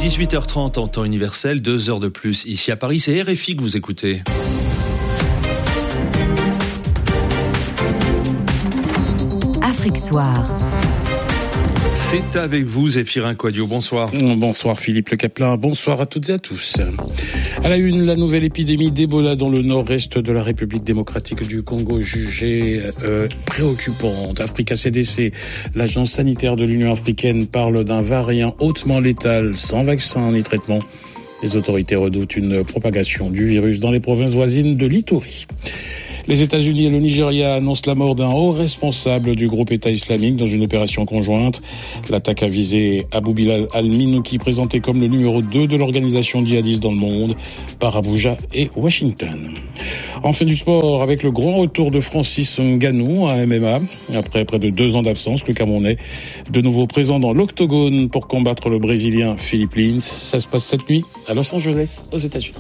18h30 en temps universel, 2 heures de plus ici à Paris. C'est RFI que vous écoutez. Afrique Soir. C'est avec vous, Zéphirin Quadio. Bonsoir. Bonsoir Philippe Le Caplin. Bonsoir à toutes et à tous. À la une, la nouvelle épidémie d'Ebola dans le nord-est de la République démocratique du Congo jugée préoccupante. Africa CDC, l'agence sanitaire de l'Union africaine, parle d'un variant hautement létal, sans vaccin ni traitement. Les autorités redoutent une propagation du virus dans les provinces voisines de l'Ituri. Les États-Unis et le Nigeria annoncent la mort d'un haut responsable du groupe État islamique dans une opération conjointe. L'attaque a visé Abou Bilal al-Minouki, présenté comme le numéro 2 de l'organisation djihadiste dans le monde, par Abuja et Washington. En fin du sport, avec le grand retour de Francis Ngannou à MMA, après près de 2 ans d'absence, le Camerounais, de nouveau présent dans l'octogone pour combattre le Brésilien Philippe Lins. Ça se passe cette nuit à Los Angeles, aux États-Unis.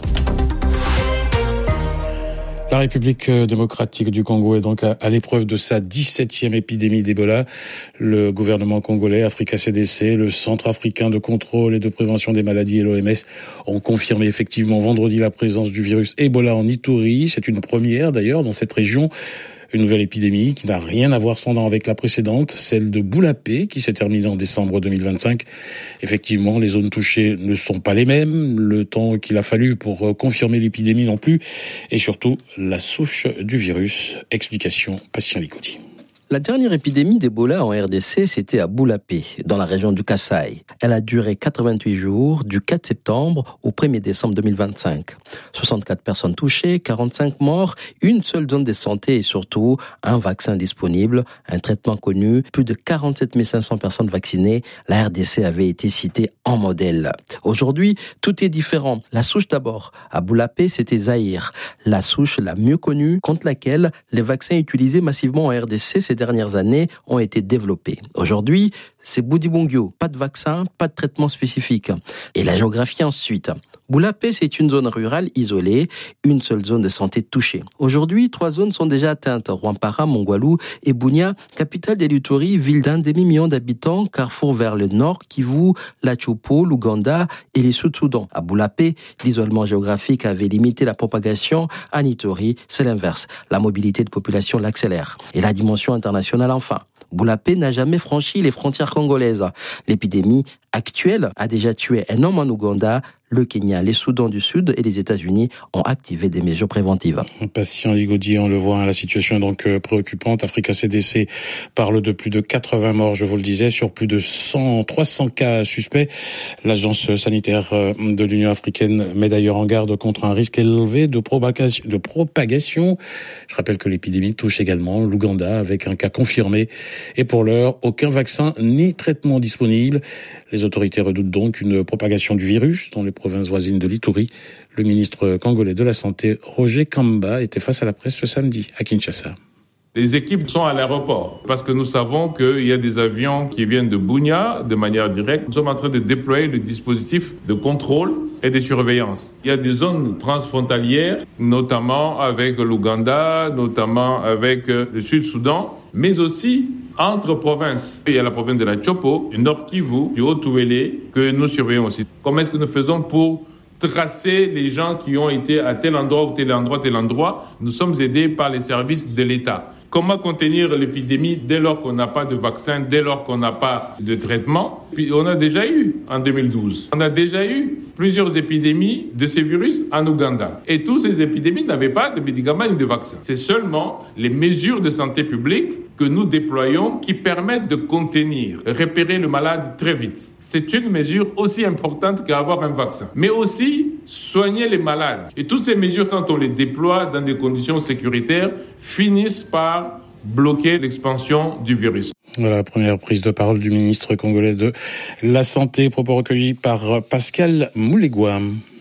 La République démocratique du Congo est donc à l'épreuve de sa 17e épidémie d'Ebola. Le gouvernement congolais, Africa CDC, le Centre africain de contrôle et de prévention des maladies et l'OMS ont confirmé effectivement vendredi la présence du virus Ebola en Ituri. C'est une première d'ailleurs dans cette région. Une nouvelle épidémie qui n'a rien à voir cependant avec la précédente, celle de Boulapé, qui s'est terminée en décembre 2025. Effectivement, les zones touchées ne sont pas les mêmes, le temps qu'il a fallu pour confirmer l'épidémie non plus, et surtout la souche du virus. Explication, Patient Licoudi. La dernière épidémie d'Ebola en RDC, c'était à Boulapé, dans la région du Kasaï. Elle a duré 88 jours, du 4 septembre au 1er décembre 2025. 64 personnes touchées, 45 morts, une seule zone de santé et surtout un vaccin disponible, un traitement connu, plus de 47 500 personnes vaccinées. La RDC avait été citée en modèle. Aujourd'hui, tout est différent. La souche d'abord. À Boulapé, c'était Zaïre, la souche la mieux connue contre laquelle les vaccins utilisés massivement en RDC ces dernières années ont été développés. Aujourd'hui, c'est Boudibongyo. Pas de vaccin, pas de traitement spécifique. Et la géographie ensuite. Boulapé, c'est une zone rurale isolée, une seule zone de santé touchée. Aujourd'hui, 3 zones sont déjà atteintes. Rwampara, Mongwalu et Bunia, capitale de l'Ituri, ville d'un demi-million d'habitants, carrefour vers le nord, Kivu, la Chopo, l'Ouganda et les Sud-Soudan. À Boulapé, l'isolement géographique avait limité la propagation. À Ituri, c'est l'inverse. La mobilité de population l'accélère. Et la dimension internationale enfin. Boulapé n'a jamais franchi les frontières congolaises. L'épidémie actuelle a déjà tué un homme en Ouganda. Le Kenya, les Soudans du Sud et les États-Unis ont activé des mesures préventives. Patient Ligodi, on le voit, la situation est donc préoccupante. Africa CDC parle de plus de 80 morts, je vous le disais, sur plus de 300 cas suspects. L'agence sanitaire de l'Union africaine met d'ailleurs en garde contre un risque élevé de propagation. Je rappelle que l'épidémie touche également l'Ouganda avec un cas confirmé. Et pour l'heure, aucun vaccin ni traitement disponible. Les autorités redoutent donc une propagation du virus dans les provinces voisines de l'Ituri. Le ministre congolais de la Santé, Roger Kamba, était face à la presse ce samedi à Kinshasa. Les équipes sont à l'aéroport parce que nous savons qu'il y a des avions qui viennent de Bunia de manière directe. Nous sommes en train de déployer le dispositif de contrôle et de surveillance. Il y a des zones transfrontalières, notamment avec l'Ouganda, notamment avec le Sud-Soudan, mais aussi entre provinces. Il y a la province de la Chopo, du Nord Kivu, du Haut-Touélé, que nous surveillons aussi. Comment est-ce que nous faisons pour tracer les gens qui ont été à tel endroit ou tel endroit, tel endroit? Nous sommes aidés par les services de l'État. Comment contenir l'épidémie dès lors qu'on n'a pas de vaccin, dès lors qu'on n'a pas de traitement? Puis on a déjà eu en 2012. On a déjà eu plusieurs épidémies de ces virus en Ouganda. Et toutes ces épidémies n'avaient pas de médicaments ni de vaccins. C'est seulement les mesures de santé publique que nous déployons qui permettent de contenir, repérer le malade très vite. C'est une mesure aussi importante qu'avoir un vaccin. Mais aussi soigner les malades. Et toutes ces mesures, quand on les déploie dans des conditions sécuritaires, finissent par bloquer l'expansion du virus. Voilà la première prise de parole du ministre congolais de la Santé, propos recueillis par Pascal Moulegua.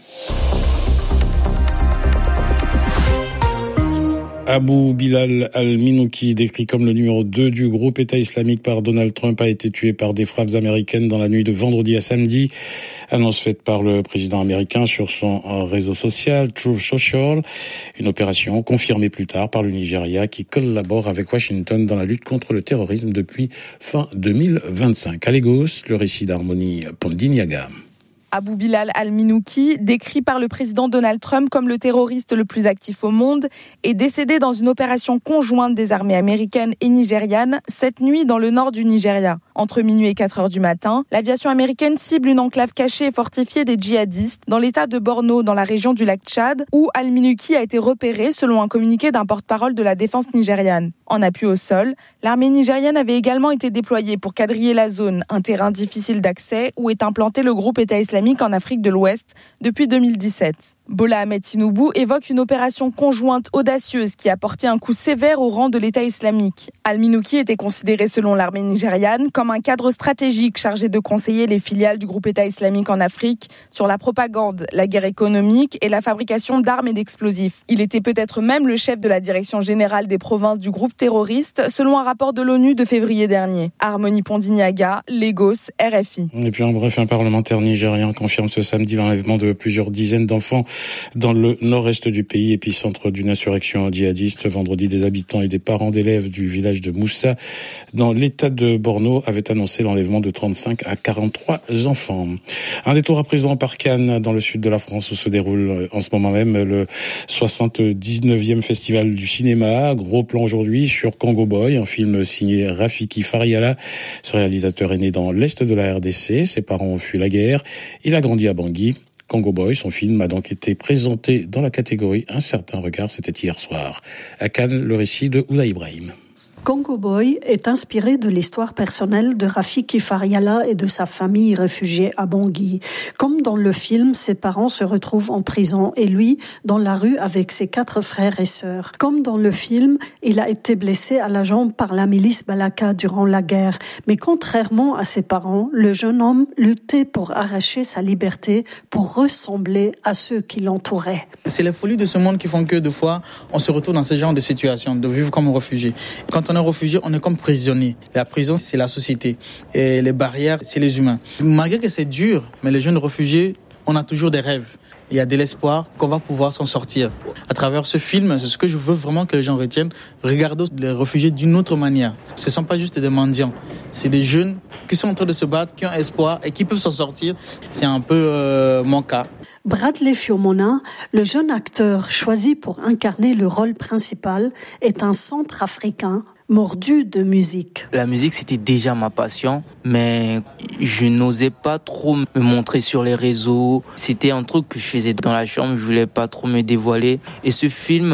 Abou Bilal al-Minouki, décrit comme le numéro 2 du groupe État islamique par Donald Trump, a été tué par des frappes américaines dans la nuit de vendredi à samedi. Annonce faite par le président américain sur son réseau social Truth Social. Une opération confirmée plus tard par le Nigeria qui collabore avec Washington dans la lutte contre le terrorisme depuis fin 2025. À Lagos, le récit d'Harmonie Pandiniaga. Abou Bilal al-Minouki, décrit par le président Donald Trump comme le terroriste le plus actif au monde, est décédé dans une opération conjointe des armées américaines et nigérianes cette nuit dans le nord du Nigeria. Entre minuit et 4 heures du matin, l'aviation américaine cible une enclave cachée et fortifiée des djihadistes dans l'état de Borno, dans la région du lac Tchad, où al-Minouki a été repéré selon un communiqué d'un porte-parole de la défense nigériane. En appui au sol, l'armée nigériane avait également été déployée pour quadriller la zone, un terrain difficile d'accès où est implanté le groupe État islamique en Afrique de l'Ouest depuis 2017. Bola Ahmed Tinubu évoque une opération conjointe audacieuse qui a porté un coup sévère au rang de l'État islamique. Al-Minouki était considéré selon l'armée nigériane comme un cadre stratégique chargé de conseiller les filiales du groupe État islamique en Afrique sur la propagande, la guerre économique et la fabrication d'armes et d'explosifs. Il était peut-être même le chef de la direction générale des provinces du groupe terroriste, selon un rapport de l'ONU de février dernier. Harmonie Pondiniaga, Lagos, RFI. Et puis en bref, un parlementaire nigérien confirme ce samedi l'enlèvement de plusieurs dizaines d'enfants dans le nord-est du pays, épicentre d'une insurrection djihadiste. Vendredi, des habitants et des parents d'élèves du village de Moussa, dans l'état de Borno, avaient annoncé l'enlèvement de 35 à 43 enfants. Un détour à présent par Cannes, dans le sud de la France, où se déroule en ce moment même le 79e festival du cinéma. Gros plan aujourd'hui sur Congo Boy, un film signé Rafiki Fariala. Ce réalisateur est né dans l'est de la RDC. Ses parents ont fui la guerre. Il a grandi à Bangui. Congo Boy, son film a donc été présenté dans la catégorie Un certain regard, c'était hier soir. À Cannes, le récit de Oula Ibrahim. Congo Boy est inspiré de l'histoire personnelle de Rafiki Fariala et de sa famille réfugiée à Bangui. Comme dans le film, ses parents se retrouvent en prison et lui dans la rue avec ses 4 frères et sœurs. Comme dans le film, il a été blessé à la jambe par la milice Balaka durant la guerre. Mais contrairement à ses parents, le jeune homme luttait pour arracher sa liberté, pour ressembler à ceux qui l'entouraient. C'est les folies de ce monde qui font que, des fois, on se retrouve dans ce genre de situation, de vivre comme un réfugié. Quand on est réfugié, on est comme prisonnier. La prison, c'est la société. Et les barrières, c'est les humains. Malgré que c'est dur, mais les jeunes réfugiés, on a toujours des rêves. Il y a de l'espoir qu'on va pouvoir s'en sortir. À travers ce film, c'est ce que je veux vraiment que les gens retiennent. Regardons les réfugiés d'une autre manière. Ce ne sont pas juste des mendiants. C'est des jeunes qui sont en train de se battre, qui ont espoir et qui peuvent s'en sortir. C'est un peu mon cas. Bradley Fiomona, le jeune acteur choisi pour incarner le rôle principal, est un Centrafricain mordu de musique. La musique, c'était déjà ma passion, mais je n'osais pas trop me montrer sur les réseaux. C'était un truc que je faisais dans la chambre, je voulais pas trop me dévoiler. Et ce film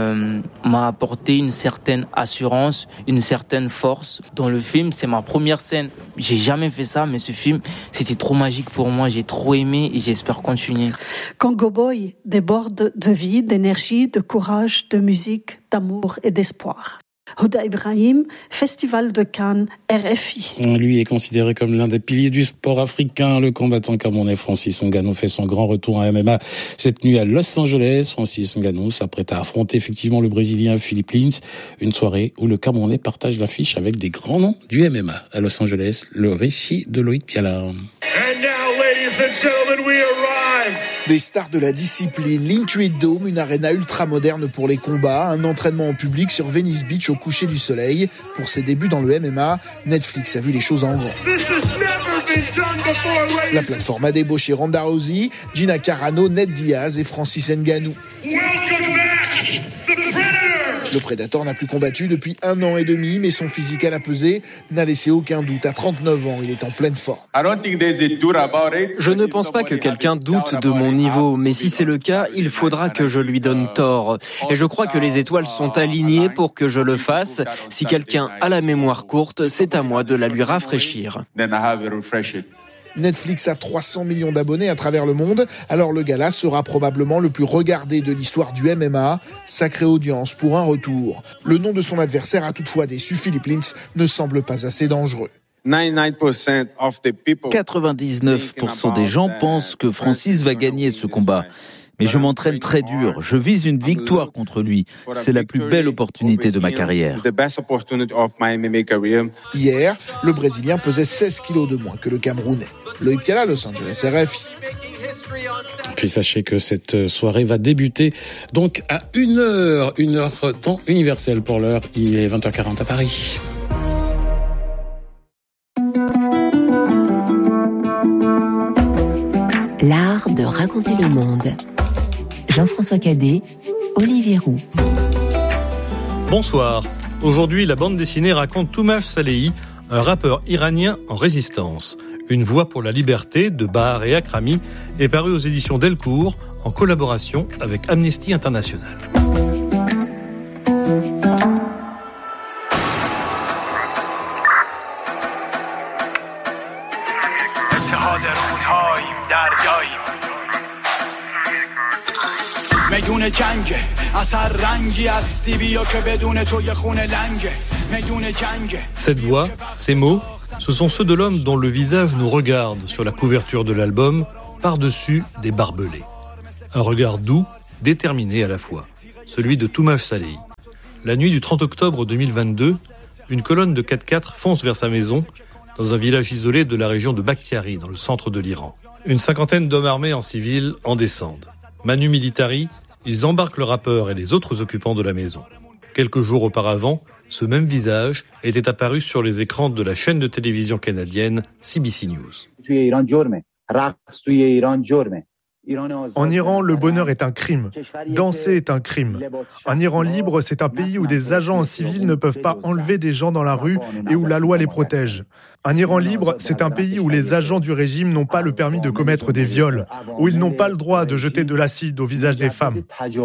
m'a apporté une certaine assurance, une certaine force. Dans le film, c'est ma première scène. J'ai jamais fait ça, mais ce film, c'était trop magique pour moi. J'ai trop aimé et j'espère continuer. Congo Boy déborde de vie, d'énergie, de courage, de musique, d'amour et d'espoir. Oula Ibrahim, Festival de Cannes, RFI. Lui est considéré comme l'un des piliers du sport africain. Le combattant camerounais Francis Ngannou fait son grand retour en MMA cette nuit à Los Angeles. Francis Ngannou s'apprête à affronter effectivement le Brésilien Philippe Lins. Une soirée où le Camerounais partage l'affiche avec des grands noms du MMA. À Los Angeles, le récit de Loïc Piala. And now, ladies and gentlemen, we arrive. Des stars de la discipline, l'Intuit Dome, une arène ultra moderne pour les combats, un entraînement en public sur Venice Beach au coucher du soleil. Pour ses débuts dans le MMA, Netflix a vu les choses en grand. La plateforme a débauché Ronda Rousey, Gina Carano, Ned Diaz et Francis Ngannou. Le Predator n'a plus combattu depuis 1 an et demi, mais son physique à la pesée n'a laissé aucun doute. À 39 ans, il est en pleine forme. Je ne pense pas que quelqu'un doute de mon niveau, mais si c'est le cas, il faudra que je lui donne tort. Et je crois que les étoiles sont alignées pour que je le fasse. Si quelqu'un a la mémoire courte, c'est à moi de la lui rafraîchir. Netflix a 300 millions d'abonnés à travers le monde, alors le gala sera probablement le plus regardé de l'histoire du MMA. Sacrée audience pour un retour. Le nom de son adversaire a toutefois déçu. Philippe Lins ne semble pas assez dangereux. 99% des gens pensent que Francis va gagner ce combat. Mais je m'entraîne très dur. Je vise une victoire contre lui. C'est la plus belle opportunité de ma carrière. Hier, le Brésilien pesait 16 kilos de moins que le Camerounais. Loïc Piala, Los Angeles, RFI. Puis sachez que cette soirée va débuter donc à 1h temps universel pour l'heure. Il est 20h40 à Paris. L'art de raconter le monde. Jean-François Cadet, Olivier Roux. Bonsoir. Aujourd'hui, la bande dessinée raconte Toumaj Salehi, un rappeur iranien en résistance. Une voix pour la liberté de Bahar et Akrami est parue aux éditions Delcourt en collaboration avec Amnesty International. Cette voix, ces mots, ce sont ceux de l'homme dont le visage nous regarde sur la couverture de l'album, par-dessus des barbelés. Un regard doux, déterminé à la fois, celui de Toumaj Salehi. La nuit du 30 octobre 2022, une colonne de 4x4 fonce vers sa maison, dans un village isolé de la région de Bakhtiari, dans le centre de l'Iran. Une cinquantaine d'hommes armés en civil en descendent. Manu Militari, ils embarquent le rappeur et les autres occupants de la maison. Quelques jours auparavant, ce même visage était apparu sur les écrans de la chaîne de télévision canadienne CBC News. En Iran, le bonheur est un crime. Danser est un crime. Un Iran libre, c'est un pays où des agents en civil ne peuvent pas enlever des gens dans la rue et où la loi les protège. Un Iran libre, c'est un pays où les agents du régime n'ont pas le permis de commettre des viols, où ils n'ont pas le droit de jeter de l'acide au visage des femmes.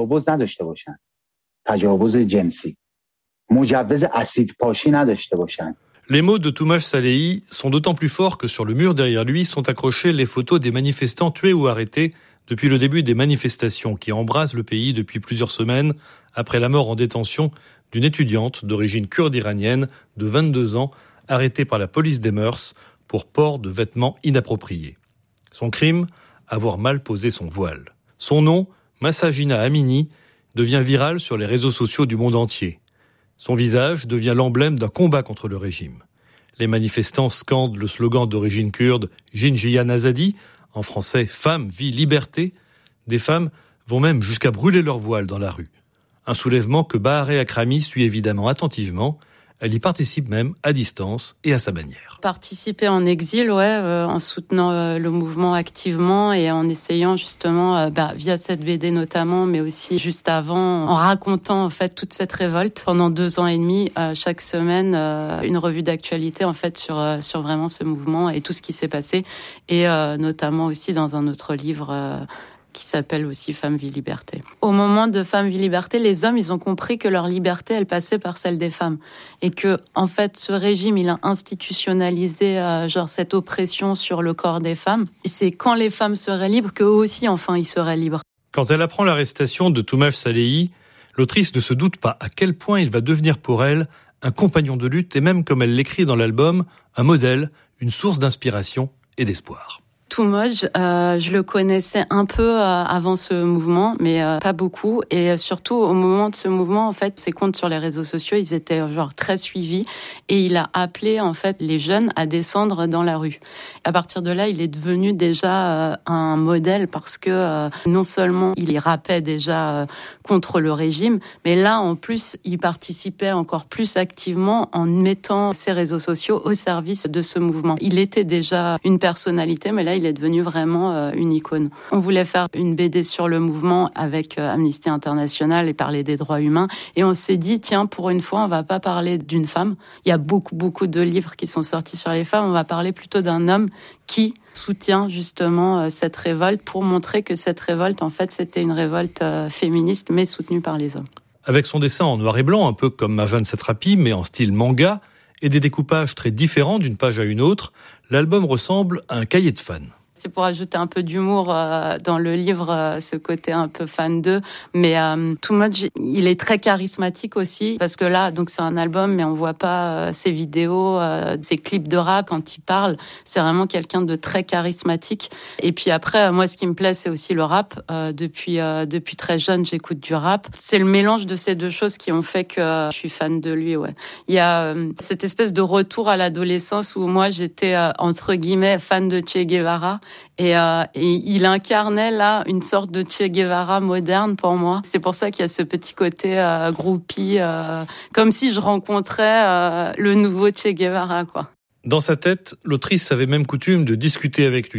Les mots de Toumaj Salehi sont d'autant plus forts que sur le mur derrière lui sont accrochées les photos des manifestants tués ou arrêtés depuis le début des manifestations qui embrasent le pays depuis plusieurs semaines après la mort en détention d'une étudiante d'origine kurde iranienne de 22 ans arrêtée par la police des mœurs pour port de vêtements inappropriés. Son crime, avoir mal posé son voile. Son nom, Mahsa Jina Amini, devient viral sur les réseaux sociaux du monde entier. Son visage devient l'emblème d'un combat contre le régime. Les manifestants scandent le slogan d'origine kurde « Jinjiyan Azadi », en français « Femme, vie, liberté ». Des femmes vont même jusqu'à brûler leur voile dans la rue. Un soulèvement que Bahar et Akrami suit évidemment attentivement. Elle y participe même à distance et à sa manière. Participer en exil, en soutenant le mouvement activement et en essayant justement, via cette BD notamment, mais aussi juste avant, en racontant en fait toute cette révolte pendant 2 ans et demi, chaque semaine, une revue d'actualité en fait sur vraiment ce mouvement et tout ce qui s'est passé, et notamment aussi dans un autre livre. Qui s'appelle aussi Femme, Vie, Liberté. Au moment de Femme, Vie, Liberté, les hommes, ils ont compris que leur liberté, elle passait par celle des femmes. Et que, en fait, ce régime, il a institutionnalisé, cette oppression sur le corps des femmes. Et c'est quand les femmes seraient libres qu'eux aussi, enfin, ils seraient libres. Quand elle apprend l'arrestation de Toumaj Salehi, l'autrice ne se doute pas à quel point il va devenir pour elle un compagnon de lutte et même, comme elle l'écrit dans l'album, un modèle, une source d'inspiration et d'espoir. Toumaj, je le connaissais un peu avant ce mouvement, mais pas beaucoup. Et surtout, au moment de ce mouvement, en fait, ses comptes sur les réseaux sociaux, ils étaient très suivis. Et il a appelé, en fait, les jeunes à descendre dans la rue. À partir de là, il est devenu déjà un modèle parce que non seulement il rappait déjà contre le régime, mais là, en plus, il participait encore plus activement en mettant ses réseaux sociaux au service de ce mouvement. Il était déjà une personnalité, mais là, il est devenu vraiment une icône. On voulait faire une BD sur le mouvement avec Amnesty International et parler des droits humains. Et on s'est dit, tiens, pour une fois, on va pas parler d'une femme. Il y a beaucoup de livres qui sont sortis sur les femmes. On va parler plutôt d'un homme qui soutient justement cette révolte pour montrer que cette révolte, en fait, c'était une révolte féministe, mais soutenue par les hommes. Avec son dessin en noir et blanc, un peu comme Marjane Satrapi, mais en style manga, et des découpages très différents d'une page à une autre, l'album ressemble à un cahier de fans. C'est pour ajouter un peu d'humour dans le livre, ce côté un peu fan d'eux. Mais Toumaj, il est très charismatique aussi, parce que là, donc c'est un album, mais on voit pas ses vidéos, ses clips de rap quand il parle. C'est vraiment quelqu'un de très charismatique. Et puis après, moi, ce qui me plaît, c'est aussi le rap. Depuis très jeune, j'écoute du rap. C'est le mélange de ces deux choses qui ont fait que je suis fan de lui. Ouais. Il y a cette espèce de retour à l'adolescence où moi, j'étais entre guillemets fan de Che Guevara. Et il incarnait là une sorte de Che Guevara moderne pour moi. C'est pour ça qu'il y a ce petit côté groupie, comme si je rencontrais le nouveau Che Guevara, quoi. Dans sa tête, l'autrice avait même coutume de discuter avec lui,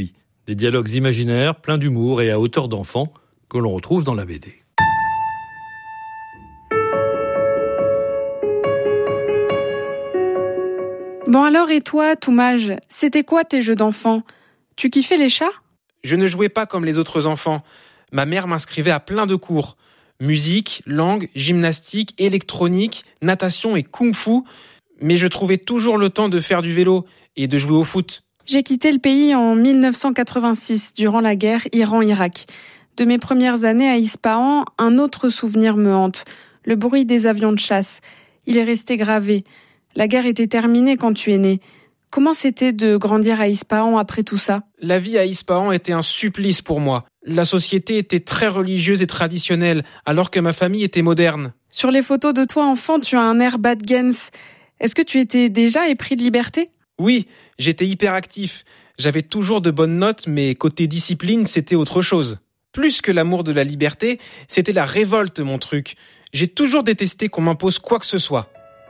Des dialogues imaginaires, pleins d'humour et à hauteur d'enfant, que l'on retrouve dans la BD. Bon alors, et toi, Toumaj, c'était quoi tes jeux d'enfant ? Tu kiffais les chats ? Je ne jouais pas comme les autres enfants. Ma mère m'inscrivait à plein de cours. Musique, langue, gymnastique, électronique, natation et kung-fu. Mais je trouvais toujours le temps de faire du vélo et de jouer au foot. J'ai quitté le pays en 1986, durant la guerre Iran-Irak. De mes premières années à Ispahan, un autre souvenir me hante. Le bruit des avions de chasse. Il est resté gravé. La guerre était terminée quand tu es né. Comment c'était de grandir à Ispahan après tout ça ? La vie à Ispahan était un supplice pour moi. La société était très religieuse et traditionnelle, alors que ma famille était moderne. Sur les photos de toi enfant, tu as un air Bad Gens. Est-ce que tu étais déjà épris de liberté ? Oui, j'étais hyper actif. J'avais toujours de bonnes notes, mais côté discipline, c'était autre chose. Plus que l'amour de la liberté, c'était la révolte, mon truc. J'ai toujours détesté qu'on m'impose quoi que ce soit.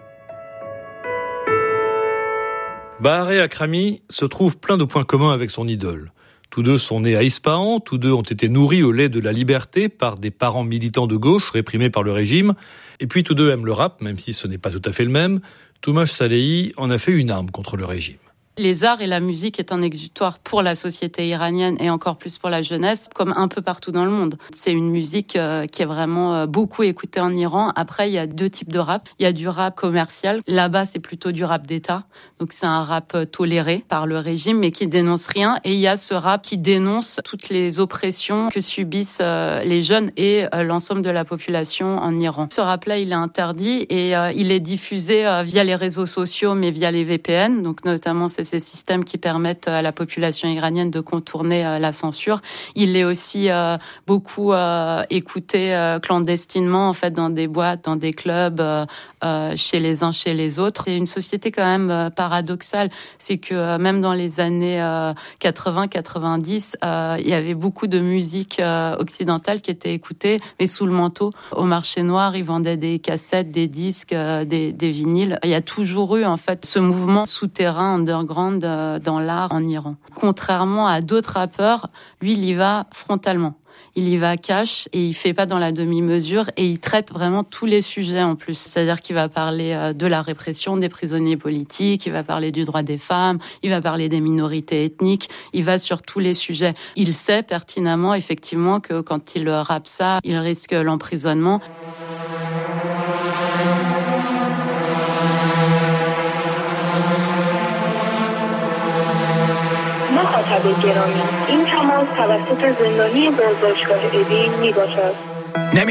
Bahar et Akrami se trouvent plein de points communs avec son idole. Tous deux sont nés à Ispahan, tous deux ont été nourris au lait de la liberté par des parents militants de gauche réprimés par le régime. Et puis tous deux aiment le rap, même si ce n'est pas tout à fait le même. Toumaj Salehi en a fait une arme contre le régime. Les arts et la musique est un exutoire pour la société iranienne et encore plus pour la jeunesse, comme un peu partout dans le monde. C'est une musique qui est vraiment beaucoup écoutée en Iran. Après, il y a deux types de rap. Il y a du rap commercial. Là-bas, c'est plutôt du rap d'État. Donc, c'est un rap toléré par le régime, mais qui dénonce rien. Et il y a ce rap qui dénonce toutes les oppressions que subissent les jeunes et l'ensemble de la population en Iran. Ce rap-là, il est interdit et il est diffusé via les réseaux sociaux, mais via les VPN. Donc, notamment, c'est ces systèmes qui permettent à la population iranienne de contourner la censure. Il est aussi beaucoup écouté clandestinement, en fait, dans des boîtes, dans des clubs, chez les uns, chez les autres. C'est une société quand même paradoxale. C'est que même dans les années 80-90, il y avait beaucoup de musique occidentale qui était écoutée, mais sous le manteau. Au marché noir, ils vendaient des cassettes, des disques, des vinyles. Il y a toujours eu, en fait, ce mouvement souterrain, underground, dans l'art en Iran. Contrairement à d'autres rappeurs, lui, il y va frontalement. Il y va cash et il fait pas dans la demi-mesure et il traite vraiment tous les sujets en plus. C'est-à-dire qu'il va parler de la répression des prisonniers politiques, il va parler du droit des femmes, il va parler des minorités ethniques, il va sur tous les sujets. Il sait pertinemment, effectivement, que quand il rappe ça, il risque l'emprisonnement. مخاطب گرامی این تماس توسط زندانی بازداشتگاه اوین میباشد.